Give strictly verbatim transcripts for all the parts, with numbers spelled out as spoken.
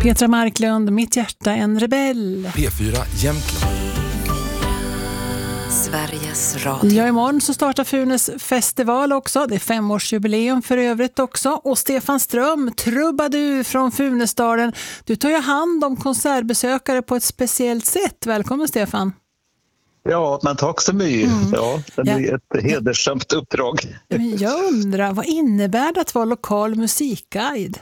Petra Marklund, Mitt hjärta en rebell. P fyra Jämtland. Sveriges Radio. Ja, imorgon så startar Funes festival också. Det är femårsjubileum för övrigt också. Och Stefan Ström, trubadur från Funäsdalen. Du tar ju hand om konsertbesökare på ett speciellt sätt. Välkommen Stefan. Ja, men tack så mycket. Mm. Ja, det blir ja. ett hedersamt uppdrag. Jag undrar, vad innebär det att vara lokal musikguide?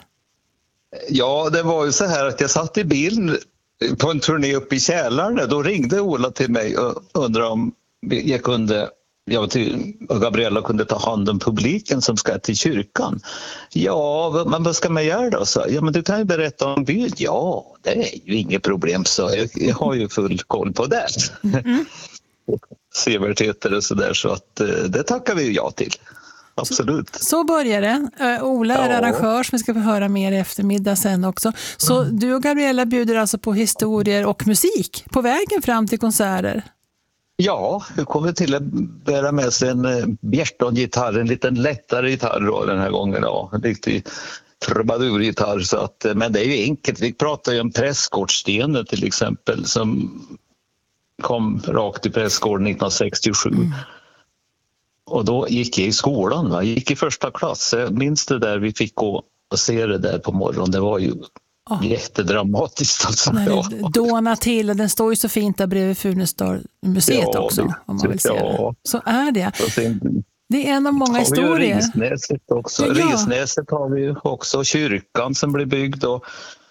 Ja, det var ju så här att jag satt i bilen på en turné uppe i Kälarne. Då ringde Ola till mig och undrade om jag kunde, jag och Gabriella kunde ta hand om publiken som ska till kyrkan. Ja, men vad ska man göra då? Så, ja, men du kan ju berätta om byn. Ja, det är ju inget problem, så jag, jag har ju full koll på det. Mm. Severteter och sådär, så att det tackar vi ju ja till. Absolut. Så, så börjar det. Uh, Ola är ja. arrangör som vi ska få höra mer i eftermiddag sen också. Så mm. du och Gabriella bjuder alltså på historier och musik på vägen fram till konserter? Ja, vi kommer till att bära med sig en uh, Bjärton-gitarr, en liten lättare gitarr då, den här gången. Ja. En riktig trubadurgitarr. Så att, men det är ju enkelt. Vi pratar ju om Prästgårdsstenen till exempel som kom rakt i Prästgården nittonhundrasextiosju. Mm. Och då gick jag i skolan, va? Jag gick i första klass. Jag minns det där vi fick gå och se det där på morgonen. Det var ju oh. jättedramatiskt. Alltså. När det dånar till, och den står ju så fint där bredvid Funäsdalsmuseet ja, också. Det, om man vill se ja. det. Så är det. Det är en av många historier. Risnäset också. Ja, ja. Risnäset har vi ju också. Kyrkan som blev byggd då.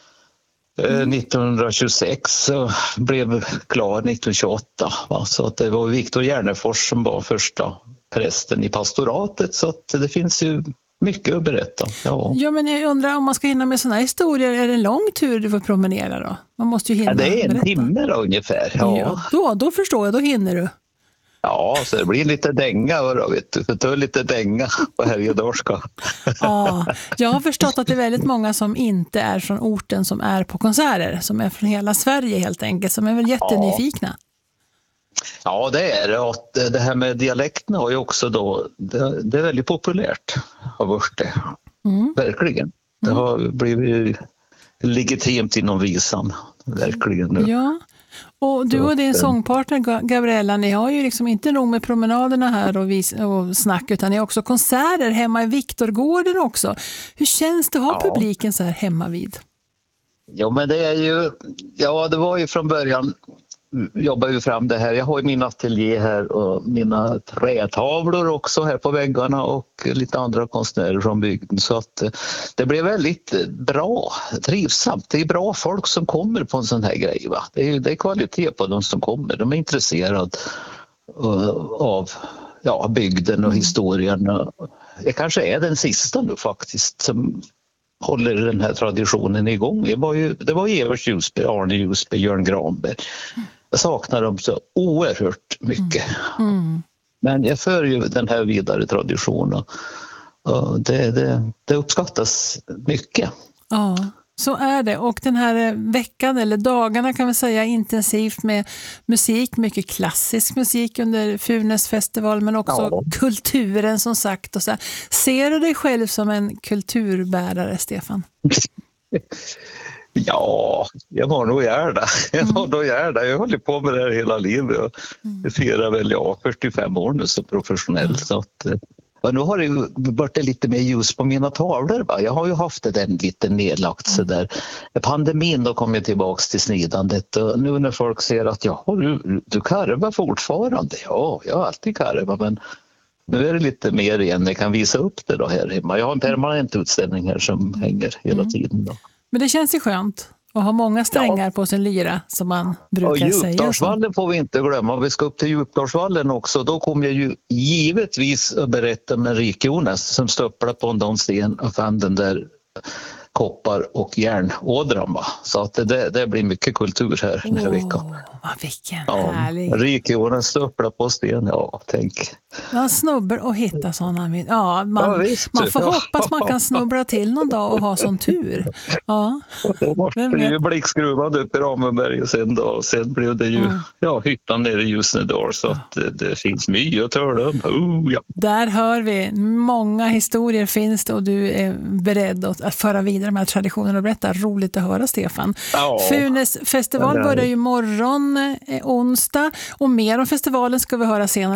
Mm. nittonhundratjugosex blev klar nittonhundratjugoåtta. Va? Så att det var Viktor Järnefors som var första prästen i pastoratet, så att det finns ju mycket att berätta. Ja, ja men jag undrar om man ska hinna med såna här historier, är det en lång tur du får promenera då? Man måste ju hinna. Ja, det är en berätta. timme då, ungefär. Ja. Ja, då, då förstår jag, då hinner du. Ja, så det blir lite dänga, då, vet du. Det tar lite dänga på Härjedalska. Ja, jag har förstått att det är väldigt många som inte är från orten som är på konserter, som är från hela Sverige helt enkelt, som är väl jättenyfikna. Ja. Ja, det är det. Och det här med dialekten har ju också då, det, det är väldigt populärt har varit det. Mm. Verkligen. Det har blivit legitimt inom visan, verkligen nu. Ja, och du och din sångpartner Gabriella, ni har ju liksom inte nog med promenaderna här och, vis- och snack, utan ni har också konserter hemma i Viktorgården också. Hur känns det att ha ja. publiken så här hemma vid? Ja, men det är ju, ja det var ju från början jobbar ju fram det här. Jag har ju min ateljé här och mina trätavlor också här på väggarna och lite andra konstnärer från bygden. Så att det blev väldigt bra, trivsamt. Det är bra folk som kommer på en sån här grej. Va? Det är, det är kvalitet på de som kommer. De är intresserade av ja, bygden och historien. Jag kanske är den sista nu faktiskt som håller den här traditionen igång. Det var ju, det var Evert Ljusberg, Arne Ljusberg, Jörn Granberg. Jag saknar dem så oerhört mycket. Mm. Mm. Men jag för ju den här vidare traditionen. Och det, det, det uppskattas mycket. Ja, så är det. Och den här veckan eller dagarna kan vi säga intensivt med musik, mycket klassisk musik under Funes festival, men också ja. kulturen som sagt. Och så här. Ser du dig själv som en kulturbärare, Stefan? Ja, jag har nog gärna. Jag har nog gärna. Jag håller på med det här hela livet. Jag firar väl ja, fyrtiofem år nu som professionell. Så att, och nu har det ju varit lite mer ljus på mina tavlor. Va? Jag har ju haft det den lite nedlagt så där. Pandemin då kom jag tillbaka till snidandet. Och nu när folk ser att ja, du, du karvar fortfarande. Ja, jag har alltid karvat, men nu är det lite mer igen. Jag kan visa upp det då här hemma. Jag har en permanent utställning här som hänger hela mm. tiden då. Men det känns ju skönt att ha många strängar ja. på sin lyra som man brukar och säga. Djupdalsvallen får vi inte glömma. Vi ska upp till Djupdalsvallen också. Då kommer jag ju givetvis att berätta med Rik Jonas som stöpplar på en sten och fann den där koppar- och järnådran. Va? Så att det, det blir mycket kultur här den här oh, veckan. Vilken ja, härlig. Rik Jonas stöpplar på sten, ja, tänk. Man snubblar och hittar sådana. Ja, man, ja, visst, man får ja. hoppas man kan snubbla till någon dag och ha sån tur. Ja. Då måste det ju blickskruvad upp i Ramundberg sen då. Och sen blev det ju mm. ja, hyttan nere i Ljusnedal så att det, det finns mycket att tala om. Oh, ja. Där hör vi, många historier finns det och du är beredd att, att föra vidare de här traditionerna och berätta. Roligt att höra, Stefan. Ja. Funes festival börjar ju imorgon, eh, onsdag, och mer om festivalen ska vi höra senare